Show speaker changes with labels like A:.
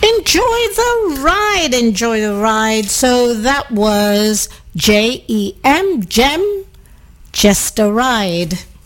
A: Enjoy the ride, enjoy the ride. So that was Jem, Gem, Just a Ride.